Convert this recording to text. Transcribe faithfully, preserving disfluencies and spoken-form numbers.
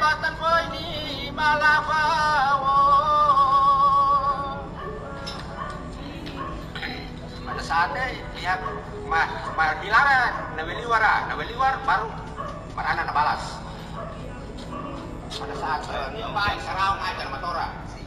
jabatan boy ini malabawo. Pada saatnya lihat mah mah hilangan nabeliwar nabeliwar baru marana nabalas. Pada saat dia baik sarau ngajar matora.